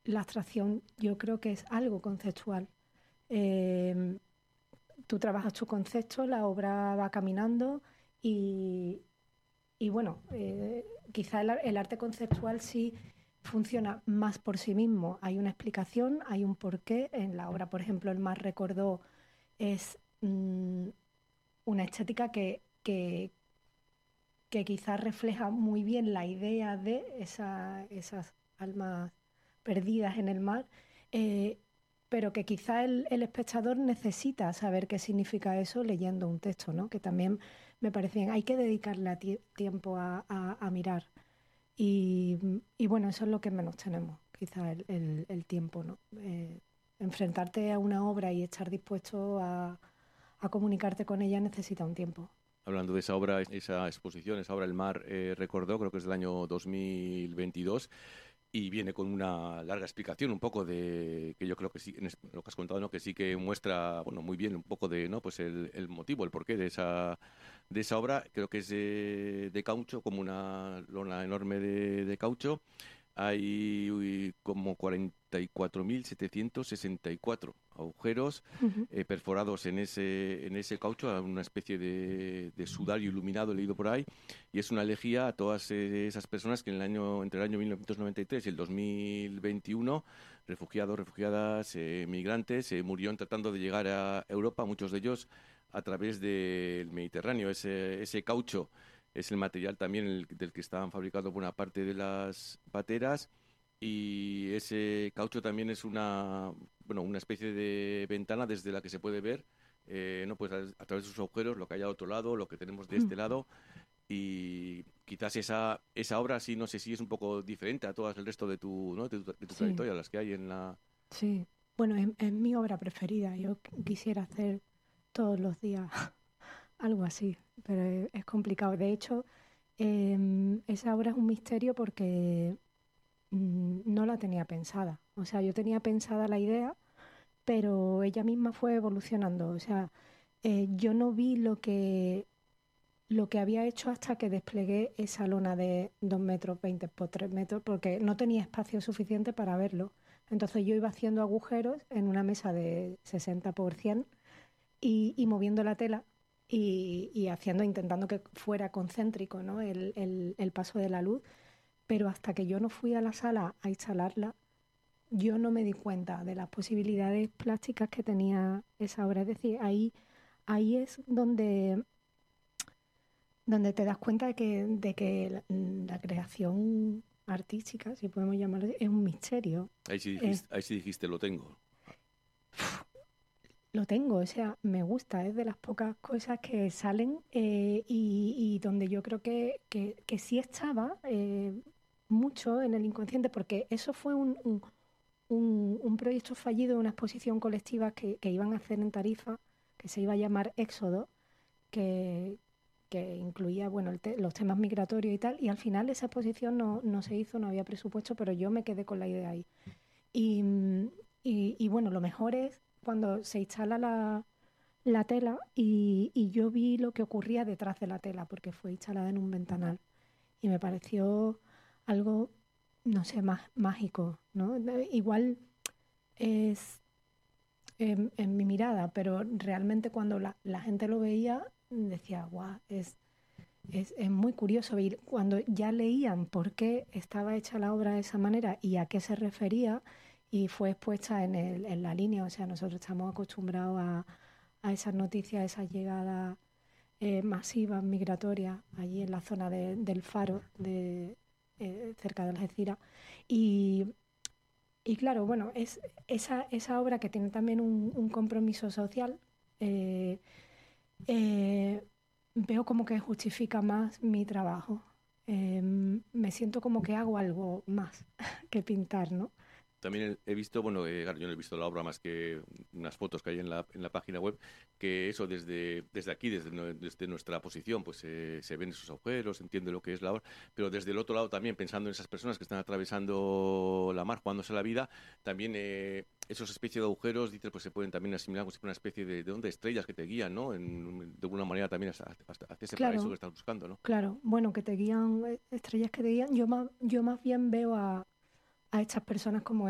la abstracción yo creo que es algo conceptual. Eh, Tú trabajas tu concepto, la obra va caminando y, y bueno, quizá el arte conceptual sí funciona más por sí mismo. Hay una explicación, hay un porqué. En la obra, por ejemplo, El mar recordó es una estética que quizás refleja muy bien la idea de esas almas perdidas en el mar, eh, pero que quizá el espectador necesita saber qué significa eso leyendo un texto, ¿no? Que también me parece bien. Hay que dedicarle tiempo a mirar. Y bueno, eso es lo que menos tenemos, quizá el tiempo, ¿no? Enfrentarte a una obra y estar dispuesto a comunicarte con ella necesita un tiempo. Hablando de esa obra, esa exposición, esa obra El mar recordó, creo que es del año 2022, y viene con una larga explicación, un poco de, que yo creo que sí, lo que has contado, ¿no? Que sí que muestra, bueno, muy bien un poco de, ¿no? Pues el motivo, el porqué de esa obra. Creo que es de caucho, como una lona enorme de caucho. Hay como 44.764 agujeros perforados en ese caucho, una especie de sudario iluminado, he leído por ahí, y es una elegía a todas esas personas que entre el año 1993 y el 2021, refugiados, refugiadas, migrantes, murieron tratando de llegar a Europa, muchos de ellos a través del Mediterráneo. Ese caucho es el material también del que estaban fabricados buena parte de las pateras, y ese caucho también es bueno, una especie de ventana desde la que se puede ver, no, pues a través de sus agujeros lo que hay al otro lado, lo que tenemos de este lado. Y quizás esa obra sí, no sé si es un poco diferente a todas el resto de tu, ¿no? de tu Sí, trayectoria, las que hay en la... sí. Bueno, es mi obra preferida. Yo quisiera hacer todos los días algo así, pero es complicado. De hecho, esa obra es un misterio porque no la tenía pensada. O sea, yo tenía pensada la idea, pero ella misma fue evolucionando. O sea, yo no vi lo que había hecho hasta que desplegué esa lona de 2,20 m por 3 metros, porque no tenía espacio suficiente para verlo. Entonces yo iba haciendo agujeros en una mesa de 60 por 100 y moviendo la tela y haciendo, intentando que fuera concéntrico, ¿no? El paso de la luz, pero hasta que yo no fui a la sala a instalarla, yo no me di cuenta de las posibilidades plásticas que tenía esa obra. Es decir, ahí es donde te das cuenta de que la creación artística, si podemos llamarlo así, es un misterio. Ahí sí dijiste, lo tengo. Lo tengo, o sea, me gusta, es de las pocas cosas que salen y donde yo creo que sí estaba mucho en el inconsciente, porque eso fue un proyecto fallido, una exposición colectiva que iban a hacer en Tarifa, que se iba a llamar Éxodo, que, que incluía bueno, los temas migratorios y tal, y al final esa exposición no se hizo, no había presupuesto, pero yo me quedé con la idea ahí. Y, y bueno, lo mejor es cuando se instala la tela y yo vi lo que ocurría detrás de la tela, porque fue instalada en un ventanal. Y me pareció algo, no sé, más mágico, ¿no? Igual es en mi mirada, pero realmente cuando la gente lo veía, decía, guau, es muy curioso. Y cuando ya leían por qué estaba hecha la obra de esa manera y a qué se refería, y fue expuesta en la línea, o sea, nosotros estamos acostumbrados a esas noticias, a esas llegadas masivas migratorias allí en la zona del Faro, cerca de Algeciras. Y, y claro, bueno, es esa obra que tiene también un compromiso social. eh, eh, Veo como que justifica más mi trabajo. Me siento como que hago algo más que pintar, ¿no? También he visto, bueno, claro, yo no he visto la obra más que unas fotos que hay en la página web, que eso desde aquí, desde nuestra posición, pues se ven esos agujeros, se entiende lo que es la obra, pero desde el otro lado también, pensando en esas personas que están atravesando la mar, jugándose la vida, también esos especies de agujeros, dices, pues se pueden también asimilar como si fuera una especie de estrellas que te guían, ¿no? De alguna manera también hacia ese paraíso que Claro, estás buscando, ¿no? claro. Bueno, que te guían, estrellas que te guían. Yo más bien veo a estas personas como